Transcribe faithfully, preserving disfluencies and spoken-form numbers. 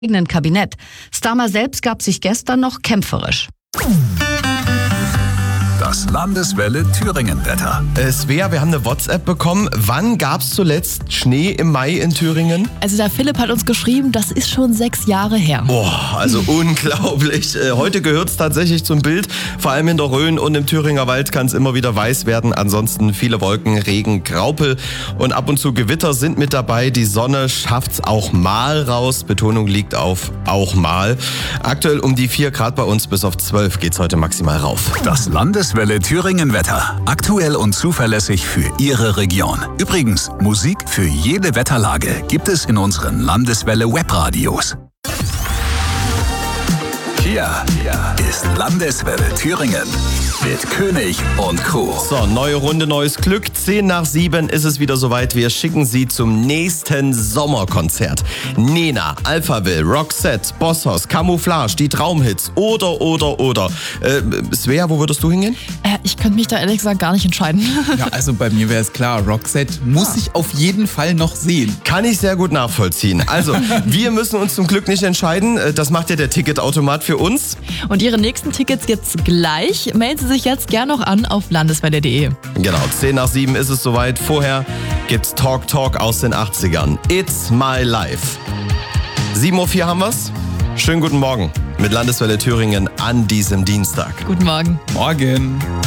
eigenen Kabinett. Starmer selbst gab sich gestern noch kämpferisch. Das Landeswelle Thüringen-Wetter. Äh, Svea, wir haben eine WhatsApp bekommen. Wann gab es zuletzt Schnee im Mai in Thüringen? Also der Philipp hat uns geschrieben, das ist schon sechs Jahre her. Boah, also unglaublich. Äh, heute gehört es tatsächlich zum Bild. Vor allem in der Rhön und im Thüringer Wald kann es immer wieder weiß werden. Ansonsten viele Wolken, Regen, Graupel und ab und zu Gewitter sind mit dabei. Die Sonne schafft's auch mal raus. Betonung liegt auf auch mal. Aktuell um die vier Grad bei uns, bis auf zwölf geht's heute maximal rauf. Das Landeswelle Thüringen-Wetter. Aktuell und zuverlässig für Ihre Region. Übrigens, Musik für jede Wetterlage gibt es in unseren Landeswelle Webradios. Hier ist Landeswelle Thüringen mit König und Crew. So, neue Runde, neues Glück. Zehn nach sieben ist es wieder soweit. Wir schicken Sie zum nächsten Sommerkonzert. Nena, Alphaville, Roxette, Bosshaus, Camouflage, die Traumhits oder, oder, oder. Äh, Svea, wo würdest du hingehen? Äh, ich könnte mich da ehrlich gesagt gar nicht entscheiden. Ja, also bei mir wäre es klar, Roxette muss ich auf jeden Fall noch sehen. Kann ich sehr gut nachvollziehen. Also, wir müssen uns zum Glück nicht entscheiden. Das macht ja der Ticketautomat für uns. Und Ihre nächsten Tickets gibt's gleich. Melden Sie sich jetzt gern noch an auf landeswelle punkt de. Genau, zehn nach sieben ist es soweit. Vorher gibt's Talk Talk aus den achtzigern. It's my life. sieben Uhr vier haben wir's. Schönen guten Morgen mit Landeswelle Thüringen an diesem Dienstag. Guten Morgen. Morgen.